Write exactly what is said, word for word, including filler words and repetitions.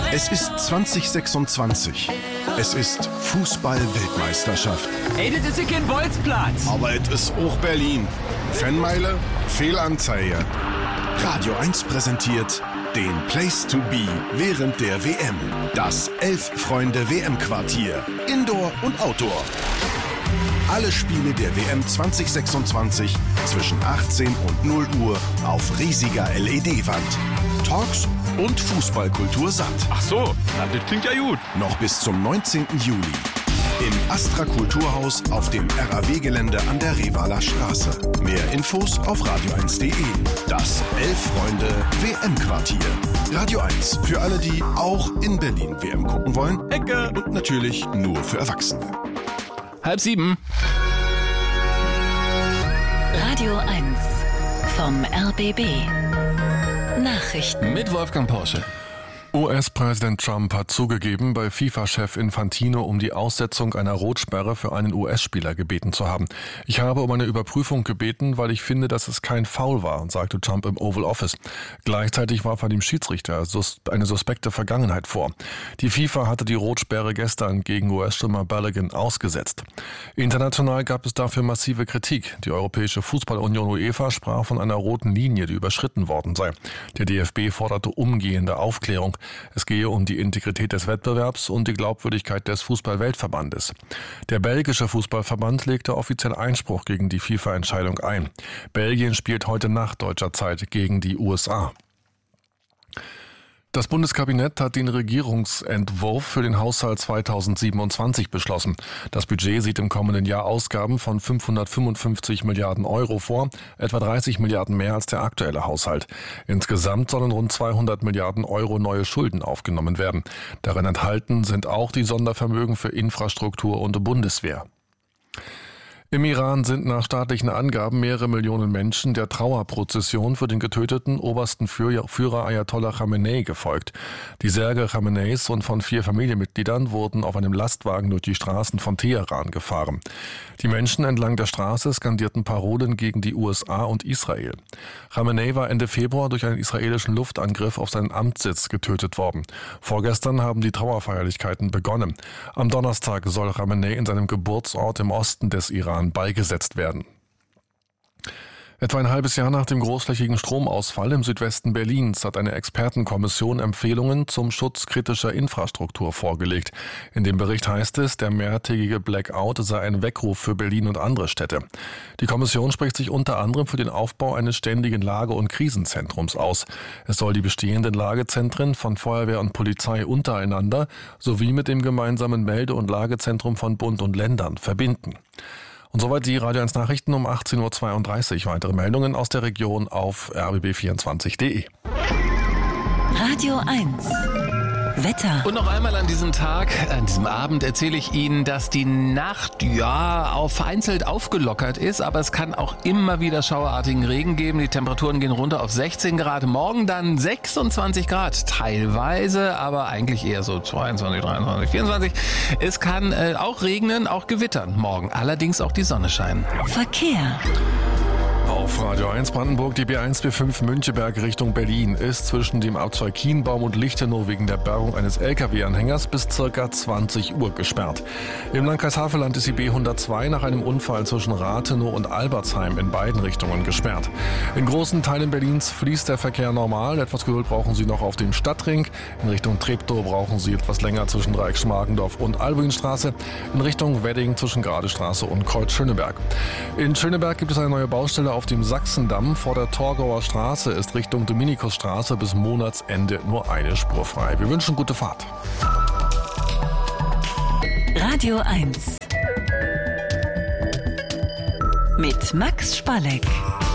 Es ist zwanzig sechsundzwanzig. Es ist Fußball-Weltmeisterschaft. Ey, das ist ja kein Bolzplatz. Aber es ist auch Berlin. Fanmeile, Fehlanzeige. Radio eins präsentiert den Place to be während der W M. Das Elf-Freunde-W M-Quartier. Indoor und Outdoor. Alle Spiele der W M zwanzig sechsundzwanzig zwischen achtzehn und null Uhr auf riesiger L E D-Wand. Talks und Fußballkultur satt. Ach so, na, das klingt ja gut. Noch bis zum neunzehnten Juli. Im Astra Kulturhaus auf dem R A W-Gelände an der Revaler Straße. Mehr Infos auf radio eins punkt de. Das Elf-Freunde-W M-Quartier. Radio eins für alle, die auch in Berlin W M gucken wollen. Ecke. Und natürlich nur für Erwachsene. Halb sieben. Radio eins vom R B B. Nachrichten Mit Wolfgang Porsche. U S-Präsident Trump hat zugegeben, bei FIFA-Chef Infantino um die Aussetzung einer Rotsperre für einen U S-Spieler gebeten zu haben. Ich habe um eine Überprüfung gebeten, weil ich finde, dass es kein Foul war, sagte Trump im Oval Office. Gleichzeitig warf er dem Schiedsrichter eine suspekte Vergangenheit vor. Die FIFA hatte die Rotsperre gestern gegen U S-Stürmer Balogun ausgesetzt. International gab es dafür massive Kritik. Die Europäische Fußballunion UEFA sprach von einer roten Linie, die überschritten worden sei. Der D F B forderte umgehende Aufklärung. Es gehe um die Integrität des Wettbewerbs und die Glaubwürdigkeit des Fußball-Weltverbandes. Der belgische Fußballverband legte offiziell Einspruch gegen die FIFA-Entscheidung ein. Belgien spielt heute Nacht deutscher Zeit gegen die U S A. Das Bundeskabinett hat den Regierungsentwurf für den Haushalt zweitausendsiebenundzwanzig beschlossen. Das Budget sieht im kommenden Jahr Ausgaben von fünfhundertfünfundfünfzig Milliarden Euro vor, etwa dreißig Milliarden mehr als der aktuelle Haushalt. Insgesamt sollen rund zweihundert Milliarden Euro neue Schulden aufgenommen werden. Darin enthalten sind auch die Sondervermögen für Infrastruktur und Bundeswehr. Im Iran sind nach staatlichen Angaben mehrere Millionen Menschen der Trauerprozession für den getöteten obersten Führer Ayatollah Khamenei gefolgt. Die Särge Khameneis und von vier Familienmitgliedern wurden auf einem Lastwagen durch die Straßen von Teheran gefahren. Die Menschen entlang der Straße skandierten Parolen gegen die U S A und Israel. Khamenei war Ende Februar durch einen israelischen Luftangriff auf seinen Amtssitz getötet worden. Vorgestern haben die Trauerfeierlichkeiten begonnen. Am Donnerstag soll Khamenei in seinem Geburtsort im Osten des Iran beigesetzt werden. Etwa ein halbes Jahr nach dem großflächigen Stromausfall im Südwesten Berlins hat eine Expertenkommission Empfehlungen zum Schutz kritischer Infrastruktur vorgelegt. In dem Bericht heißt es, der mehrtägige Blackout sei ein Weckruf für Berlin und andere Städte. Die Kommission spricht sich unter anderem für den Aufbau eines ständigen Lage- und Krisenzentrums aus. Es soll die bestehenden Lagezentren von Feuerwehr und Polizei untereinander sowie mit dem gemeinsamen Melde- und Lagezentrum von Bund und Ländern verbinden. Und soweit die Radio eins Nachrichten um achtzehn Uhr zweiunddreißig. Weitere Meldungen aus der Region auf r b b vierundzwanzig punkt de. Radio eins Wetter. Und noch einmal an diesem Tag, an diesem Abend erzähle ich Ihnen, dass die Nacht ja auf vereinzelt aufgelockert ist, aber es kann auch immer wieder schauerartigen Regen geben. Die Temperaturen gehen runter auf sechzehn Grad, morgen dann sechsundzwanzig Grad, teilweise, aber eigentlich eher so zweiundzwanzig, dreiundzwanzig, vierundzwanzig. Es kann äh, auch regnen, auch gewittern morgen, allerdings auch die Sonne scheinen. Verkehr. Auf Radio eins Brandenburg, die B eins B fünf Müncheberg Richtung Berlin ist zwischen dem Abzweig Kienbaum und Lichtenau wegen der Bergung eines L K W-Anhängers bis ca. zwanzig Uhr gesperrt. Im Landkreis Havelland ist die B hundertzwei nach einem Unfall zwischen Rathenow und Albertsheim in beiden Richtungen gesperrt. In großen Teilen Berlins fließt der Verkehr normal. Etwas Geduld brauchen Sie noch auf dem Stadtring. In Richtung Treptow brauchen Sie etwas länger zwischen Dreieck-Schmargendorf und Albuinstraße. In Richtung Wedding zwischen Gradestraße und Kreuz-Schöneberg. In Schöneberg gibt es eine neue Baustelle auf dem Sachsendamm. Vor der Torgauer Straße ist Richtung Dominikusstraße bis Monatsende nur eine Spur frei. Wir wünschen gute Fahrt. Radio eins mit Max Spalleck.